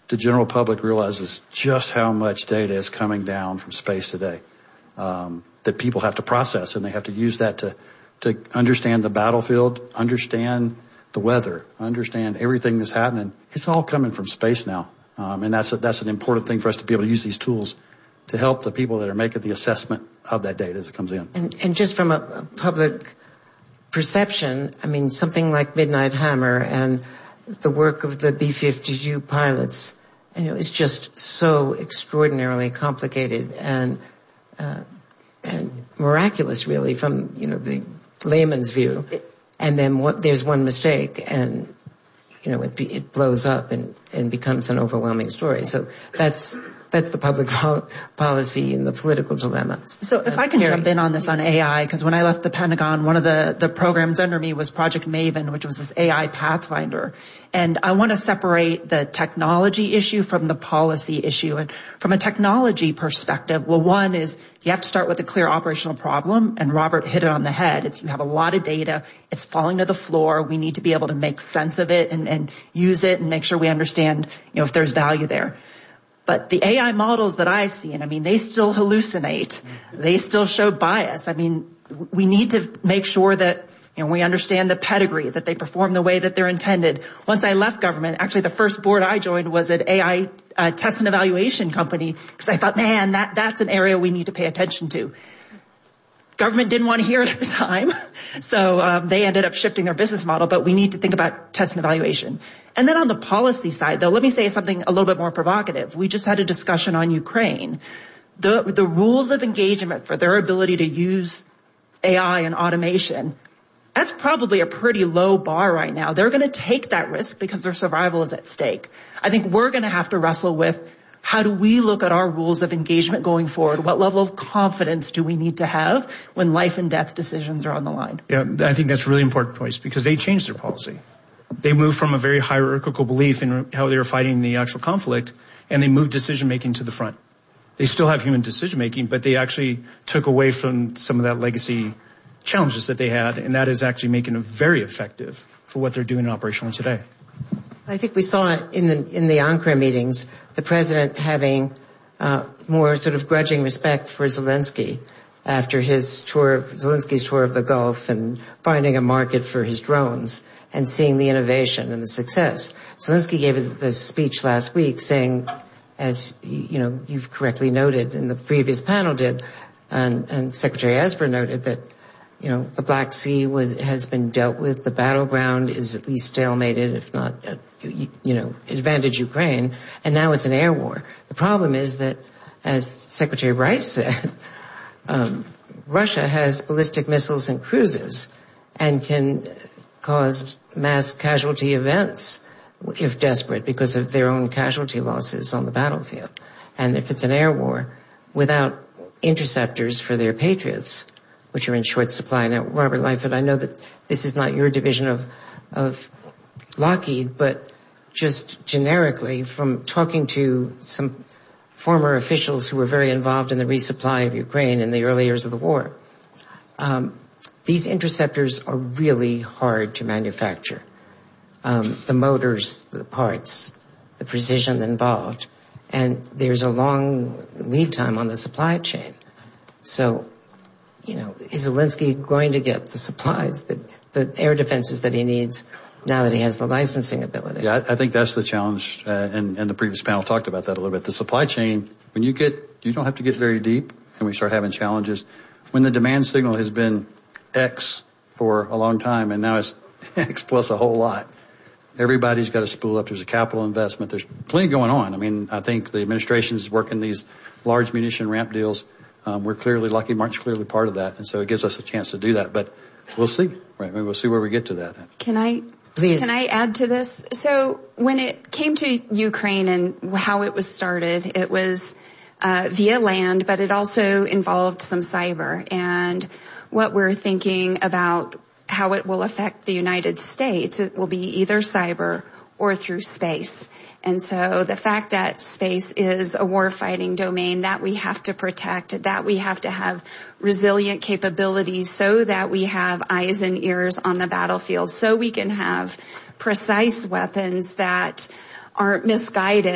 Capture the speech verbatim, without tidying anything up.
the general public realizes just how much data is coming down from space today, um, that people have to process, and they have to use that to, to understand the battlefield, understand the weather, understand everything that's happening. It's all coming from space now. Um, and that's a, that's an important thing for us to be able to use these tools to help the people that are making the assessment of that data as it comes in. And, and just from a, a public perception, I mean, something like Midnight Hammer and the work of the B fifty-two pilots, you know, is just so extraordinarily complicated and uh, and miraculous, really, from, you know, the layman's view. And then what, there's one mistake, and you know, it, be, it blows up and, and becomes an overwhelming story. So that's that's the public pol- policy and the political dilemma. So if uh, I can Harry. jump in on this on A I, because when I left the Pentagon, one of the, the programs under me was Project Maven, which was this A I pathfinder. And I want to separate the technology issue from the policy issue. And from a technology perspective, well, one is you have to start with a clear operational problem, and Robert hit it on the head. It's you have a lot of data. It's falling to the floor. We need to be able to make sense of it and, and use it and make sure we understand, you know, if there's value there. But the A I models that I've seen, I mean, they still hallucinate. They still show bias. I mean, we need to make sure that, you know, we understand the pedigree, that they perform the way that they're intended. Once I left government, actually the first board I joined was an A I uh, test and evaluation company, because I thought, man, that, that's an area we need to pay attention to. Government didn't want to hear it at the time, so um, they ended up shifting their business model, but we need to think about test and evaluation. And then on the policy side, though, let me say something a little bit more provocative. We just had a discussion on Ukraine. The, the rules of engagement for their ability to use A I and automation, that's probably a pretty low bar right now. They're going to take that risk because their survival is at stake. I think we're going to have to wrestle with, how do we look at our rules of engagement going forward? What level of confidence do we need to have when life and death decisions are on the line? Yeah, I think that's a really important point, because they changed their policy. They moved from a very hierarchical belief in how they were fighting the actual conflict, and they moved decision-making to the front. They still have human decision-making, but they actually took away from some of that legacy challenges that they had, and that is actually making them very effective for what they're doing operationally today. I think we saw it in the in the Ankara meetings, the president having uh, more sort of grudging respect for Zelensky after his tour of Zelensky's tour of the Gulf and finding a market for his drones and seeing the innovation and the success. Zelensky gave this speech last week saying, as you know, you've correctly noted, and the previous panel did, and, and Secretary Esper noted that, you know, the Black Sea was, has been dealt with. The battleground is at least stalemated, if not, uh, you, you know, advantage Ukraine. And now it's an air war. The problem is that, as Secretary Rice said, um, Russia has ballistic missiles and cruises and can cause mass casualty events if desperate because of their own casualty losses on the battlefield. And if it's an air war without interceptors for their Patriots, which are in short supply. Now, Robert Lightfoot, I know that this is not your division of, of Lockheed, but just generically, from talking to some former officials who were very involved in the resupply of Ukraine in the early years of the war, um, these interceptors are really hard to manufacture. Um, the motors, the parts, the precision involved, and there's a long lead time on the supply chain. So, you know, is Zelensky going to get the supplies, that the air defenses that he needs now that he has the licensing ability? Yeah, I, I think that's the challenge, uh, and, and the previous panel talked about that a little bit. The supply chain, when you get, you don't have to get very deep, and we start having challenges. When the demand signal has been X for a long time, and now it's X plus a whole lot, everybody's got to spool up. There's a capital investment. There's plenty going on. I mean, I think the administration is working these large munition ramp deals. Um, we're clearly, Lockheed Martin's clearly part of that, and so it gives us a chance to do that. But we'll see, right? We'll see where we get to that. Can I, please? Can I add to this? So when it came to Ukraine and how it was started, it was uh, via land, but it also involved some cyber. And what we're thinking about how it will affect the United States, it will be either cyber or through space. And so the fact that space is a warfighting domain that we have to protect, that we have to have resilient capabilities so that we have eyes and ears on the battlefield, so we can have precise weapons that aren't misguided